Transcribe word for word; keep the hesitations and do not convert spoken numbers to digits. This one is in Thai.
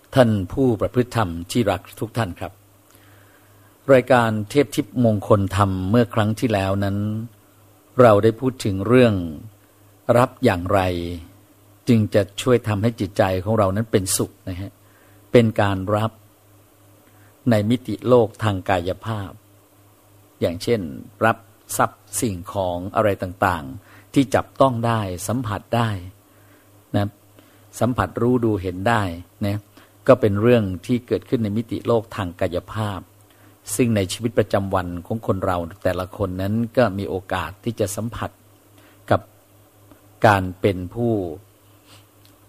ท่านผู้ประพฤติธรรมที่รักทุกท่านครับรายการเทพทิพย์มงคลธรรมเมื่อครั้งที่แล้วนั้นเราได้พูดถึงเรื่องรับอย่างไรจึงจะช่วยทำให้จิตใจของเรานั้นเป็นสุขนะฮะเป็นการรับในมิติโลกทางกายภาพอย่างเช่นรับทรัพย์สิ่งของอะไรต่างๆที่จับต้องได้สัมผัสได้นะสัมผัสรู้ดูเห็นได้นะก็เป็นเรื่องที่เกิดขึ้นในมิติโลกทางกายภาพซึ่งในชีวิตประจำวันของคนเราแต่ละคนนั้นก็มีโอกาสที่จะสัมผัสกับการเป็นผู้